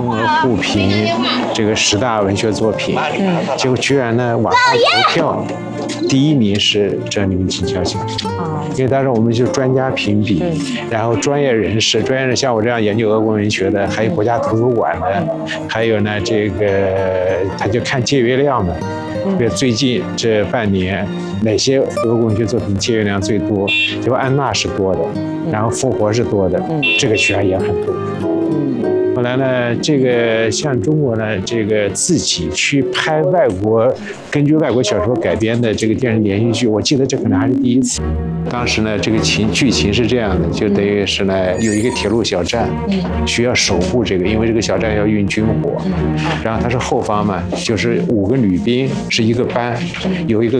中俄互评这个10大文学作品，结果居然呢网上投票，第1名是《真理明静悄悄》，因为当时我们就专家评比，然后专业人士像我这样研究俄国文学的，还有国家图书馆的，还有呢这个他就看借阅量的。比如最近这半年，哪些俄国文学作品借阅量最多？结果安娜是多的，然后复活是多的，这个居然也很多。后来呢，这个像中国呢，这个自己去拍根据外国小说改编的这个电视连续剧，我记得这可能还是第1次。当时呢，这个剧情是这样的，就等于是呢有一个铁路小站，需要守护这个，因为这个小站要运军火，然后它是后方嘛，就是5个女兵是一个班，有一个